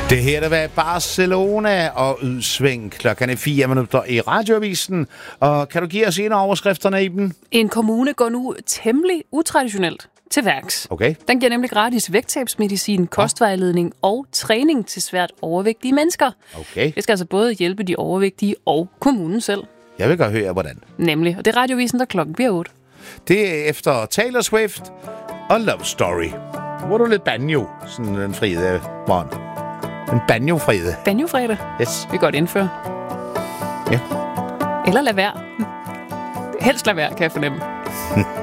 Det her, der var Barcelona og udsving. Klokken er 4 minutter i radioavisen. Og kan du give os en af overskrifterne i den? En kommune går nu temmelig utraditionelt til værks. Okay. Den giver nemlig gratis vægttabsmedicin, kostvejledning og træning til svært overvægtige mennesker. Okay. Det skal altså både hjælpe de overvægtige og kommunen selv. Jeg vil godt høre, hvordan. Nemlig, og det er radioavisen, der klokken bliver 8. Det er efter Taylor Swift og Love Story. Hvor er du lidt banjo, sådan en fride morgen. En banjo-fride. Banjo-fredag. Yes. Vi kan godt indføre. Ja. Eller lad være. Helst lad være, kan jeg fornemme.